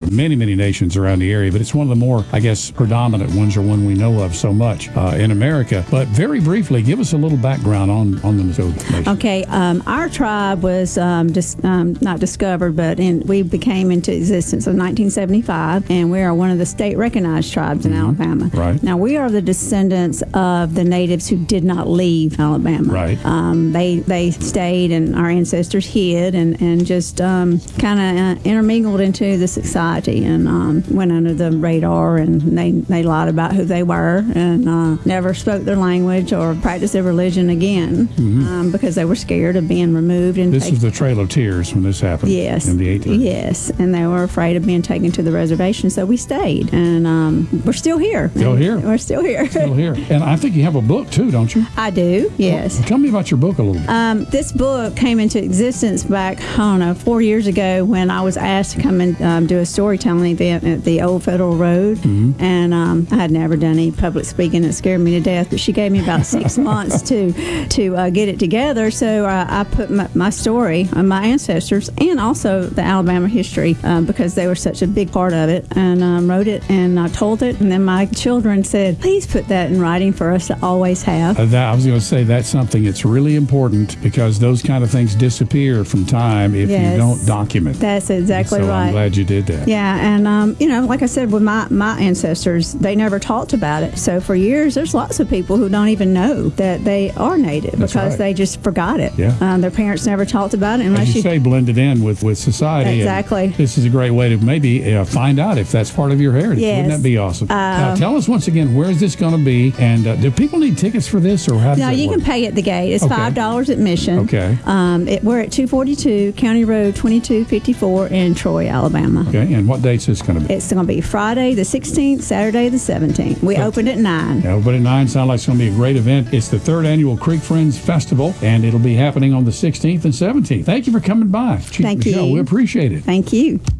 many, many nations around the area, but it's one of the more, I guess, predominant ones, or one we know of so much in America. But very briefly, give us a little background on the Muskogee Nation. Okay, our tribe was not discovered, but we became into existence in 1975, and we are one of the state recognized tribes in Alabama. Right. Now, we are the descendants of the natives who did not leave Alabama. Right. They stayed, and our ancestors hid and just kind of intermingled into the society and went under the radar, and they lied about who they were and never spoke their language or practiced their religion again because they were scared of being removed. And this was the Trail of Tears when this happened. Yes. In the 1800s. Yes, and they were afraid of being taken to the reservation, so we stayed, and we're still here. Still here. We're still here. Still here. And I think you have a book too, don't you? I do. Yes. Well, tell me about your book a little bit. This book came into existence back, 4 years ago when I was asked to come and do a storytelling event at the Old Federal Road. And I had never done any public speaking. It scared me to death, but she gave me about 6 months to get it together. So I put my story on my ancestors and also the Alabama history because they were such a big part of it, and wrote it, and I told it, and then my children said, please put that in writing for us to always have. I was going to say that's something that's really important, because those kind of things disappear from time if you don't document. That's exactly right. I'm glad you did that. Yeah, and like I said, with my ancestors, they never talked about it. So for years, there's lots of people who don't even know that they are Native because they just forgot it. Yeah. Their parents never talked about it unless As you say, blended in with society. Exactly. This is a great way to maybe find out if that's part of your heritage. Yes. Wouldn't that be awesome? Now, tell us once again, where is this going to be? And do people need tickets for this, or how does No, that you work? can pay at the gate. It's $5 admission. Okay. We're at 242 County Road 2254 in Troy, Alabama. Okay, and what date's this going to be? It's going to be Friday the 16th, Saturday the 17th. We opened at 9. Yeah, open at 9. Sounds like it's going to be a great event. It's the 3rd annual Creek Friends Festival, and it'll be happening on the 16th and 17th. Thank you for coming by, Chief Thank Michelle. you. We appreciate it. Thank you.